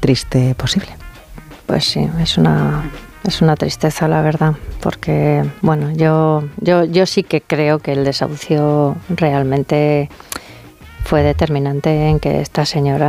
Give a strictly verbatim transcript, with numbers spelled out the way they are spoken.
triste posible. Pues sí, es una... Es una tristeza, la verdad, porque, bueno, yo, yo, yo sí que creo que el desahucio realmente fue determinante en que esta señora